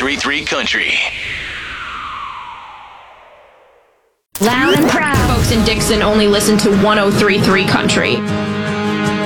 1033 Country. Loud and proud. Folks in Dixon only listen to 1033 Country.